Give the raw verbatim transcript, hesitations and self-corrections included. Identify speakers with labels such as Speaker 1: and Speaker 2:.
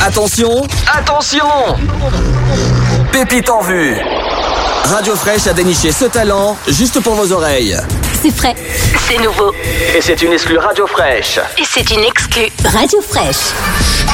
Speaker 1: Attention, attention! Pépite en vue. Radio Fraîche a déniché ce talent juste pour vos oreilles.
Speaker 2: C'est frais, c'est nouveau.
Speaker 1: Et c'est une exclue Radio Fraîche.
Speaker 2: Et c'est une exclue Radio Fraîche.